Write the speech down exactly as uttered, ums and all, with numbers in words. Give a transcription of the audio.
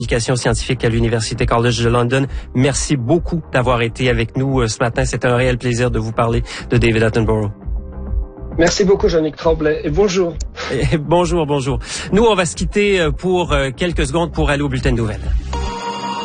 éducation scientifique à l'Université College de London. Merci beaucoup d'avoir été avec nous ce matin. C'est un réel plaisir de vous parler de David Attenborough. Merci beaucoup, Jean-Nic Tremblay, et bonjour. Et bonjour, bonjour. Nous, on va se quitter pour quelques secondes pour aller au bulletin de nouvelles.